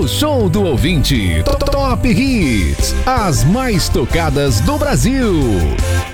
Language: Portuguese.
no Show do Ouvinte. Top Hits, as mais tocadas do Brasil.